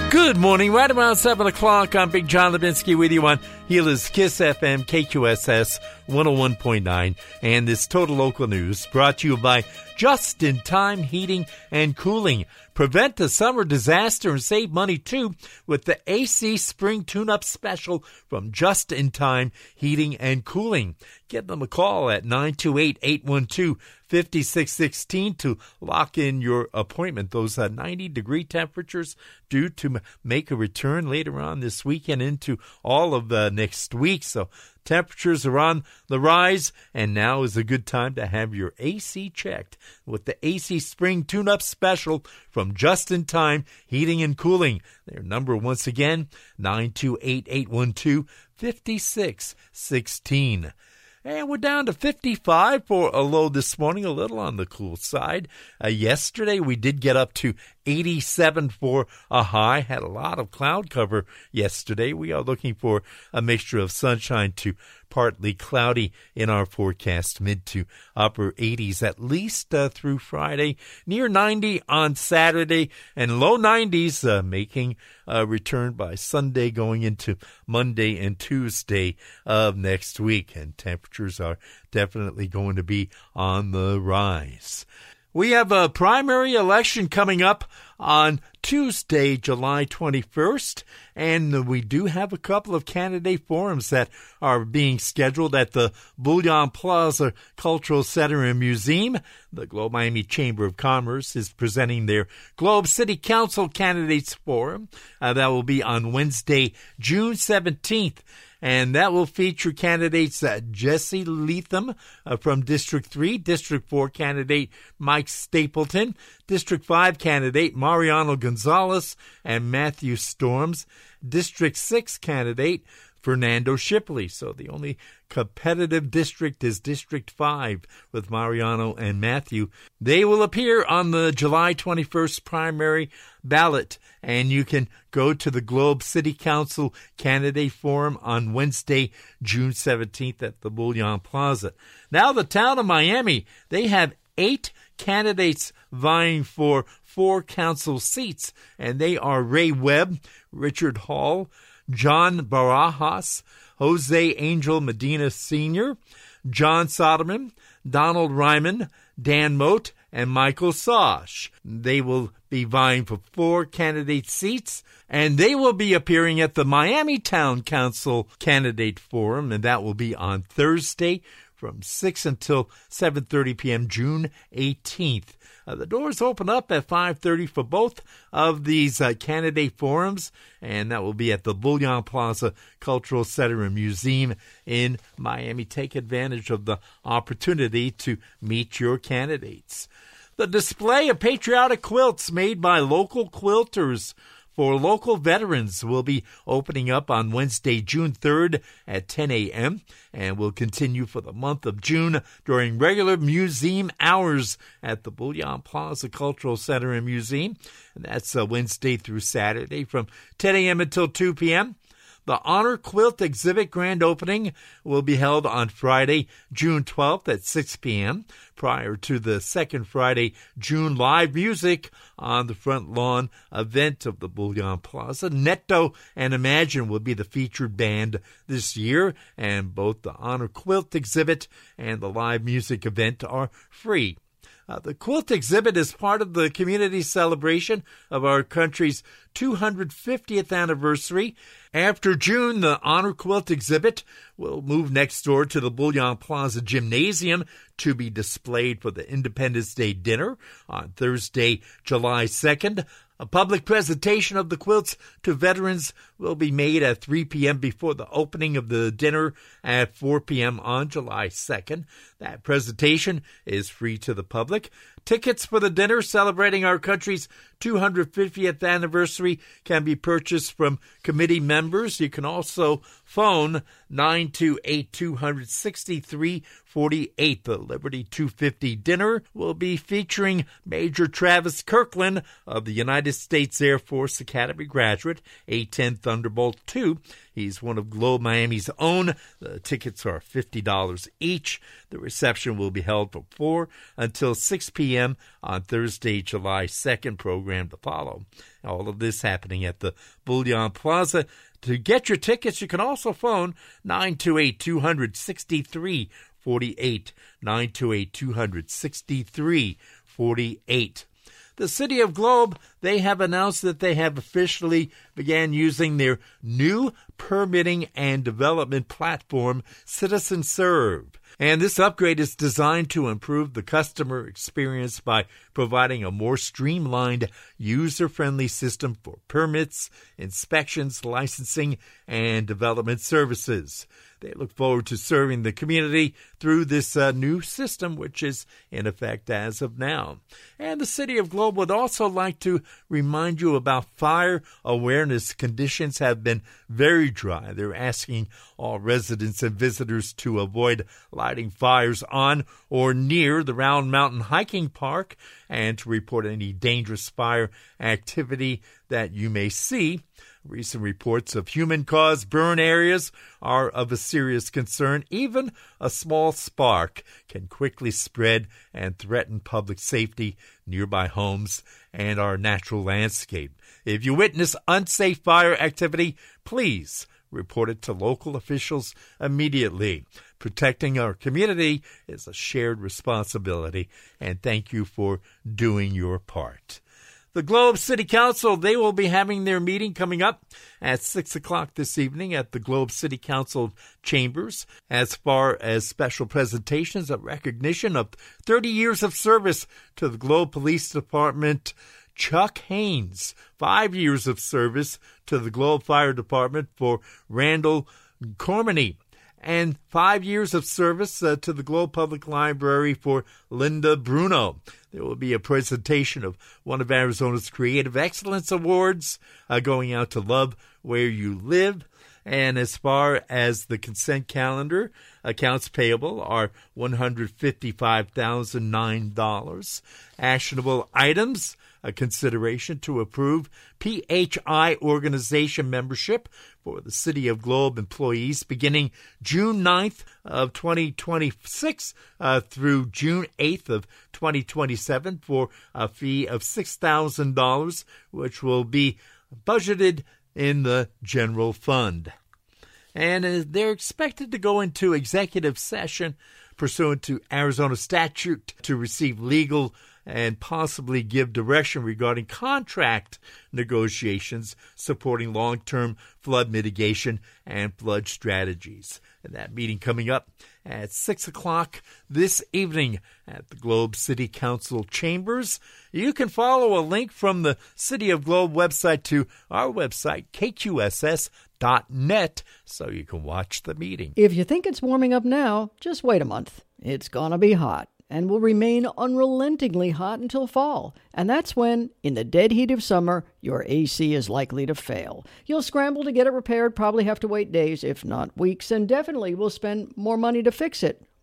Good morning. Right around 7 o'clock, I'm Big John Levinsky with you on Healer's Kiss FM, KQSS 101.9. And this Total Local News brought to you by Just in Time Heating and Cooling. Prevent a summer disaster and save money, too, with the AC Spring Tune-Up Special from Just in Time Heating and Cooling. Give them a call at 928-812-5616 to lock in your appointment. Those 90-degree temperatures due to make a return later on this weekend into all of next week. So temperatures are on the rise, and now is a good time to have your AC checked with the AC Spring Tune-Up Special from Just in Time Heating and Cooling. Their number, once again, 928-812-5616. And we're down to 55 for a low this morning, a little on the cool side. Yesterday, we did get up to 87 for a high. Had a lot of cloud cover yesterday. We are looking for a mixture of sunshine to partly cloudy in our forecast, mid to upper 80s at least through Friday, near 90 on Saturday, and low 90s making a return by Sunday going into Monday and Tuesday of next week. And temperatures are definitely going to be on the rise. We have a primary election coming up on Tuesday, July 21st, and we do have a couple of candidate forums that are being scheduled at the Bullion Plaza Cultural Center and Museum. The Globe Miami Chamber of Commerce is presenting their Globe City Council Candidates Forum. That will be on Wednesday, June 17th. And that will feature candidates Jesse Leatham from District 3, District 4 candidate Mike Stapleton, District 5 candidate Mariano Gonzalez and Matthew Storms, District 6 candidate Fernando Shipley. So the only competitive district is District 5 with Mariano and Matthew. They will appear on the July 21st primary ballot, and you can go to the Globe City Council Candidate Forum on Wednesday, June 17th at the Bullion Plaza. Now the town of Miami, they have 8 candidates vying for 4 council seats, and they are Ray Webb, Richard Hall, John Barajas, Jose Angel Medina Sr., John Soderman, Donald Ryman, Dan Moat, and Michael Sosh. They will be vying for 4 candidate seats, and they will be appearing at the Miami Town Council Candidate Forum, and that will be on Thursday from 6 until 7:30 p.m., June 18th. The doors open up at 5:30 for both of these candidate forums, and that will be at the Bullion Plaza Cultural Center and Museum in Miami. Take advantage of the opportunity to meet your candidates. The display of patriotic quilts made by local quilters for local veterans will be opening up on Wednesday, June 3rd at 10 a.m. and will continue for the month of June during regular museum hours at the Bullion Plaza Cultural Center and Museum. And that's Wednesday through Saturday from 10 a.m. until 2 p.m. The Honor Quilt Exhibit Grand Opening will be held on Friday, June 12th at 6 p.m. prior to the second Friday June live music on the front lawn event of the Bullion Plaza. Netto and Imagine will be the featured band this year, and both the Honor Quilt Exhibit and the live music event are free. The quilt exhibit is part of the community celebration of our country's 250th anniversary. After June, the Honor Quilt exhibit will move next door to the Bullion Plaza Gymnasium to be displayed for the Independence Day dinner on Thursday, July 2nd. A public presentation of the quilts to veterans will be made at 3 p.m. before the opening of the dinner at 4 p.m. on July 2nd. That presentation is free to the public. Tickets for the dinner celebrating our country's 250th anniversary can be purchased from committee members. You can also phone 928-263-48. The Liberty 250 dinner will be featuring Major Travis Kirkland of the United States Air Force Academy graduate, A-10 Thunderbolt II. He's one of Globe Miami's own. The tickets are $50 each. The reception will be held from 4 until 6 p.m. on Thursday, July 2nd, program to follow. All of this happening at the Bullion Plaza. To get your tickets, you can also phone 928-200-6348, 928-200-6348. The City of Globe, they have announced that they have officially began using their new permitting and development platform, Citizen Serve. And this upgrade is designed to improve the customer experience by providing a more streamlined, user-friendly system for permits, inspections, licensing, and development services. They look forward to serving the community through this new system, which is in effect as of now. And the City of Globe would also like to remind you about fire awareness. Conditions have been very dry. They're asking all residents and visitors to avoid lighting fires on or near the Round Mountain Hiking Park and to report any dangerous fire activity that you may see. Recent reports of human-caused burn areas are of a serious concern. Even a small spark can quickly spread and threaten public safety, nearby homes, and our natural landscape. If you witness unsafe fire activity, please report it to local officials immediately. Protecting our community is a shared responsibility, and thank you for doing your part. The Globe City Council, they will be having their meeting coming up at 6 o'clock this evening at the Globe City Council chambers. As far as special presentations of recognition of 30 years of service to the Globe Police Department, Chuck Haynes, 5 years of service to the Globe Fire Department for Randall Cormany, and 5 years of service to the Globe Public Library for Linda Bruno. There will be a presentation of one of Arizona's Creative Excellence Awards going out to Love Where You Live. And as far as the consent calendar, accounts payable are $155,009. Actionable items, a consideration to approve PHI organization membership for the City of Globe employees beginning June 9th of 2026 through June 8th of 2027 for a fee of $6,000, which will be budgeted in the general fund. And they're expected to go into executive session pursuant to Arizona statute to receive legal and possibly give direction regarding contract negotiations supporting long-term flood mitigation and flood strategies. And that meeting coming up at 6 o'clock this evening at the Globe City Council chambers. You can follow a link from the City of Globe website to our website, KQSS.net, so you can watch the meeting. If you think it's warming up now, just wait a month. It's going to be hot and will remain unrelentingly hot until fall. And that's when, in the dead heat of summer, your AC is likely to fail. You'll scramble to get it repaired, probably have to wait days, if not weeks, and definitely will spend more money to fix it.